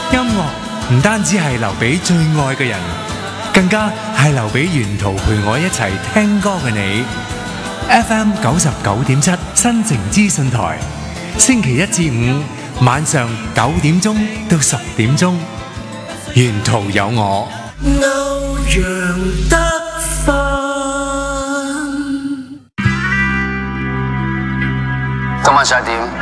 音樂唔單止係留俾最愛嘅人，更加係留俾沿途陪我一齊聽歌嘅你。FM 99.7新城資訊台，星期一至五晚上9點鐘到10點鐘，沿途有我。 歐陽德芬。 今晚11點